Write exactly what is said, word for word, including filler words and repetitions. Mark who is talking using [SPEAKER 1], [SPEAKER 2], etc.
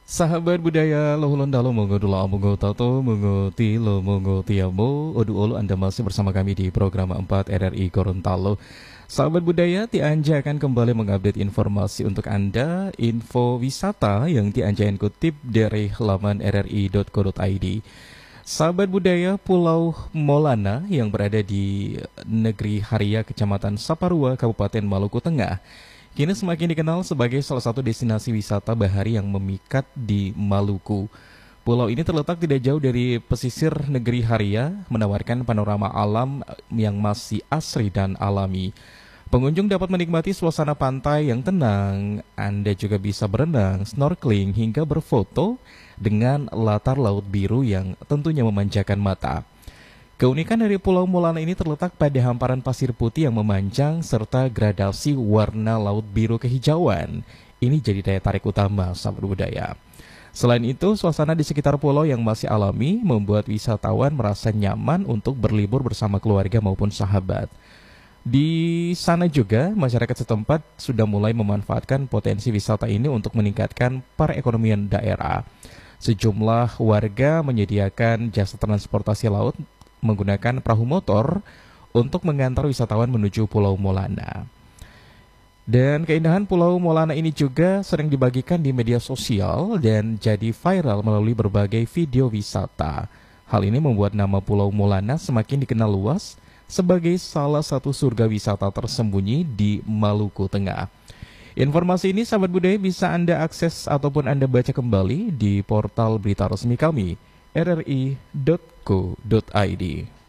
[SPEAKER 1] Sahabat budaya Lohulun Dalu Mongo Dula Mongo Tato Mongo Tilo Mongo Tiamo Odu Olu, Anda masih bersama kami di program empat R R I Gorontalo. Sahabat budaya, Ti Anja akan kembali mengupdate informasi untuk Anda, info wisata yang Ti Anja kutip dari laman r r i dot co dot i d. Sahabat budaya, Pulau Molana yang berada di negeri Haria, Kecamatan Saparua, Kabupaten Maluku Tengah, kini semakin dikenal sebagai salah satu destinasi wisata bahari yang memikat di Maluku. Pulau ini terletak tidak jauh dari pesisir negeri Haria, menawarkan panorama alam yang masih asri dan alami. Pengunjung dapat menikmati suasana pantai yang tenang. Anda juga bisa berenang, snorkeling, hingga berfoto dengan latar laut biru yang tentunya memanjakan mata. Keunikan dari Pulau Molana ini terletak pada hamparan pasir putih yang memanjang serta gradasi warna laut biru kehijauan. Ini jadi daya tarik utama sahabat budaya. Selain itu, suasana di sekitar pulau yang masih alami membuat wisatawan merasa nyaman untuk berlibur bersama keluarga maupun sahabat. Di sana juga, masyarakat setempat sudah mulai memanfaatkan potensi wisata ini untuk meningkatkan perekonomian daerah. Sejumlah warga menyediakan jasa transportasi laut menggunakan perahu motor untuk mengantar wisatawan menuju Pulau Molana. Dan keindahan Pulau Molana ini juga sering dibagikan di media sosial dan jadi viral melalui berbagai video wisata. Hal ini membuat nama Pulau Molana semakin dikenal luas sebagai salah satu surga wisata tersembunyi di Maluku Tengah. Informasi ini sahabat budaya bisa Anda akses ataupun Anda baca kembali di portal berita resmi kami, r r i dot co dot i d.